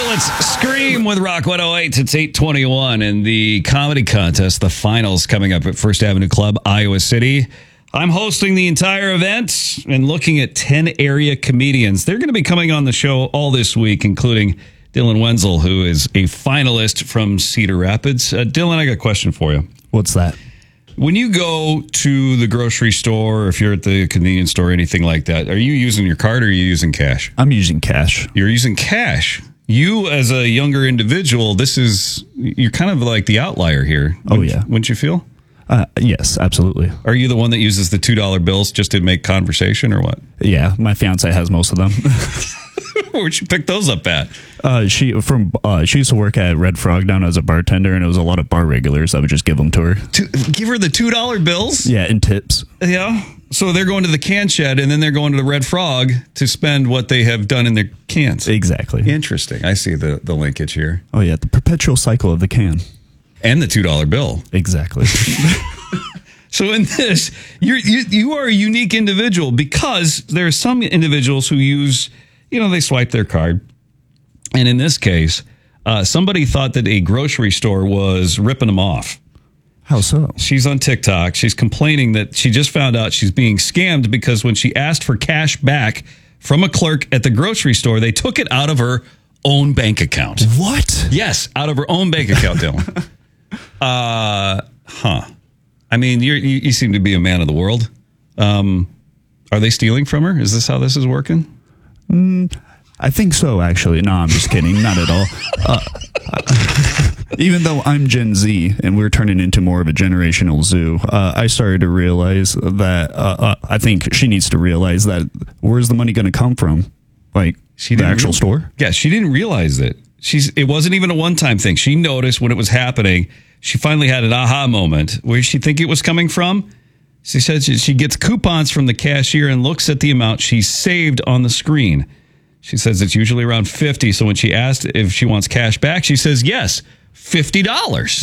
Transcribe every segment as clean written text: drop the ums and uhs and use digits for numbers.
Let's scream with Rock 108. It's 8:21 and the comedy contest, the finals coming up at First Avenue Club, Iowa City. I'm hosting the entire event and looking at 10 area comedians. They're going to be coming on the show all this week, including Dylan Wenzel, who is a finalist from Cedar Rapids. Dylan, I got a question for you. What's that? When you go to the grocery store, or if you're at the convenience store, anything like that, are you using your card or are you using cash? I'm using cash. You're using cash. You, as a younger individual, you're kind of like the outlier here. Wouldn't you feel? Yes, absolutely. Are you the one that uses the $2 bills just to make conversation or what? Yeah, my fiance has most of them. Where'd you pick those up at? She used to work at Red Frog down as a bartender, and it was a lot of bar regulars. I would just give them to her. Give her the $2 bills? Yeah, and tips. Yeah. So they're going to the can shed, and then they're going to the Red Frog to spend what they have done in their cans. Exactly. Interesting. I see the linkage here. Oh, yeah, the perpetual cycle of the can. And the $2 bill. Exactly. So in this, you are a unique individual because there are some individuals who use, they swipe their card. And in this case, somebody thought that a grocery store was ripping them off. How so? She's on TikTok. She's complaining that she just found out she's being scammed because when she asked for cash back from a clerk at the grocery store, they took it out of her own bank account. What? Yes, out of her own bank account, Dylan. I mean, you seem to be a man of the world. Are they stealing from her? Is this how this is working? I think so, actually. No, I'm just kidding. Not at all. Even though I'm Gen Z and we're turning into more of a generational zoo, I started to realize that I think she needs to realize that where's the money going to come from? Like the actual store? Yeah, she didn't realize it. It wasn't even a one-time thing. She noticed when it was happening. She finally had an aha moment. Where she think it was coming from? She said she gets coupons from the cashier and looks at the amount she saved on the screen. She says it's usually around $50. So when she asked if she wants cash back, she says, yes, $50.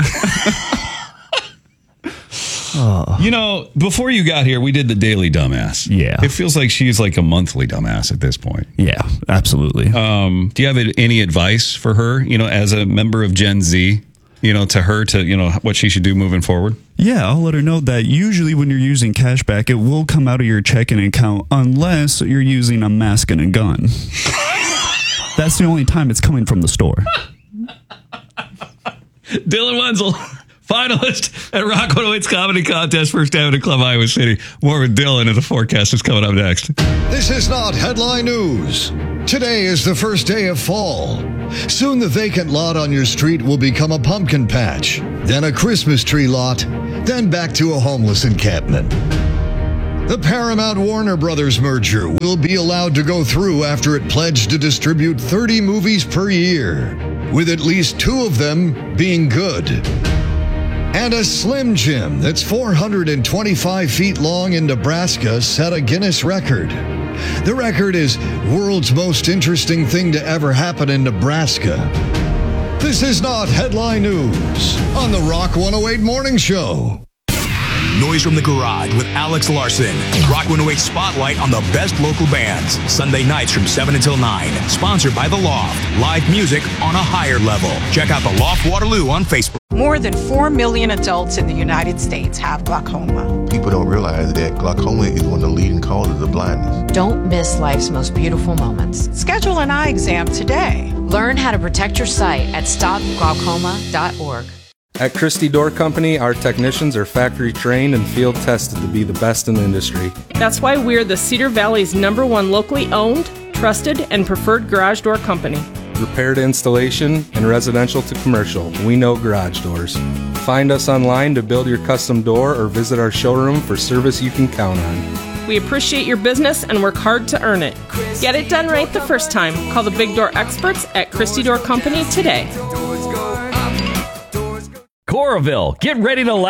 Before you got here, we did the daily dumbass. Yeah. It feels like she's like a monthly dumbass at this point. Yeah, absolutely. Do you have any advice for her, as a member of Gen Z, to her, what she should do moving forward? Yeah, I'll let her know that usually when you're using cash back, it will come out of your checking account unless you're using a mask and a gun. That's the only time it's coming from the store. Dylan Wenzel, finalist at Rock 108's Comedy Contest, First Avenue Club, Iowa City. More with Dylan and the forecast is coming up next. This is not headline news. Today is the first day of fall. Soon the vacant lot on your street will become a pumpkin patch, then a Christmas tree lot, then back to a homeless encampment. The Paramount-Warner Brothers merger will be allowed to go through after it pledged to distribute 30 movies per year, with at least 2 of them being good. And a Slim Jim that's 425 feet long in Nebraska set a Guinness record. The record is world's most interesting thing to ever happen in Nebraska. This is not headline news on the Rock 108 Morning Show. Noise from the Garage with Alex Larson. Rock 108 Spotlight on the best local bands. Sunday nights from 7 until 9. Sponsored by The Loft. Live music on a higher level. Check out The Loft Waterloo on Facebook. More than 4 million adults in the United States have glaucoma. People don't realize that glaucoma is one of the leading causes of blindness. Don't miss life's most beautiful moments. Schedule an eye exam today. Learn how to protect your sight at stopglaucoma.org. At Christie Door Company, our technicians are factory trained and field tested to be the best in the industry. That's why we're the Cedar Valley's #1 locally owned, trusted, and preferred garage door company. Repair to installation and residential to commercial, we know garage doors. Find us online to build your custom door or visit our showroom for service you can count on. We appreciate your business and work hard to earn it. Get it done right the first time. Call the big door experts at Christie Door Company today. Coraville, get ready to laugh.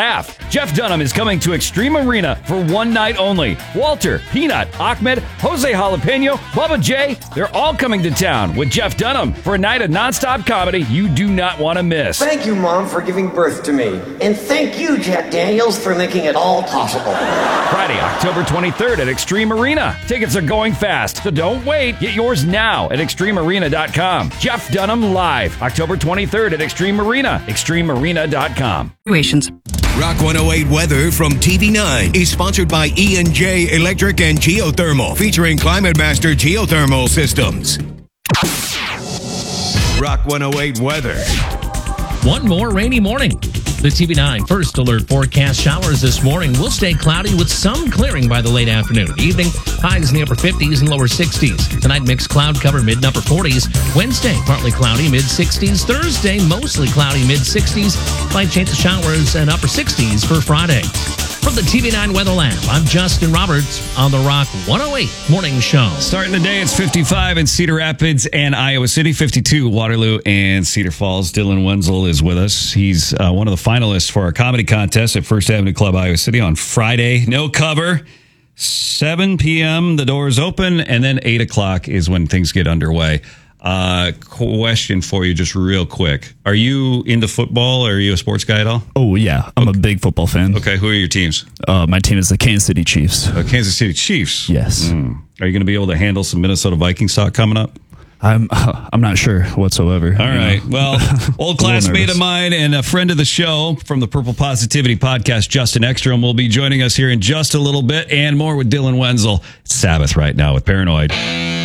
Jeff Dunham is coming to Extreme Arena for one night only. Walter, Peanut, Ahmed, Jose Jalapeno, Bubba J, they're all coming to town with Jeff Dunham for a night of nonstop comedy you do not want to miss. Thank you, Mom, for giving birth to me. And thank you, Jack Daniels, for making it all possible. Friday, October 23rd at Extreme Arena. Tickets are going fast, so don't wait. Get yours now at extremearena.com. Jeff Dunham live, October 23rd at Extreme Arena, extremearena.com. Rock 108 weather from TV9 is sponsored by E&J Electric and Geothermal, featuring Climate Master Geothermal Systems. Rock 108 weather. One more rainy morning. The TV9 first alert forecast: showers this morning will stay cloudy with some clearing by the late afternoon. Evening, highs in the upper 50s and lower 60s. Tonight, mixed cloud cover, mid and upper 40s. Wednesday, partly cloudy, mid 60s. Thursday, mostly cloudy, mid 60s. Slight chance of showers and upper 60s for Friday. From the TV9 Weather Lab, I'm Justin Roberts on the Rock 108 Morning Show. Starting the day, it's 55 in Cedar Rapids and Iowa City, 52 Waterloo and Cedar Falls. Dylan Wenzel is with us. He's one of the finalists for our comedy contest at First Avenue Club, Iowa City on Friday. No cover. 7 p.m. the doors open, and then 8 o'clock is when things get underway. Question for you just real quick. Are you into football? Are you a sports guy at all? Oh, yeah. I'm a big football fan. Okay, who are your teams? My team is the Kansas City Chiefs. Kansas City Chiefs? Yes. Are you going to be able to handle some Minnesota Vikings talk coming up? I'm not sure whatsoever. All right. Well, old classmate of mine and a friend of the show from the Purple Positivity Podcast, Justin Ekstrom, will be joining us here in just a little bit, and more with Dylan Wenzel. It's Sabbath right now with Paranoid.